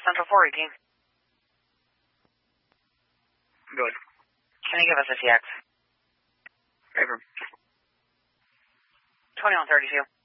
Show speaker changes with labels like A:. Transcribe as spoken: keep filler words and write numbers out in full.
A: Central four eighteen.
B: Good.
A: Can you give us a T X?
B: Paper.
A: twenty-one thirty-two.